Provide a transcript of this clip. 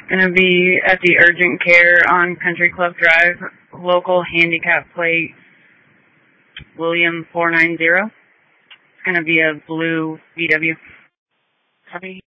Gonna be at the urgent care on Country Club Drive, local handicap plate William 490. It's gonna be a blue VW. Copy.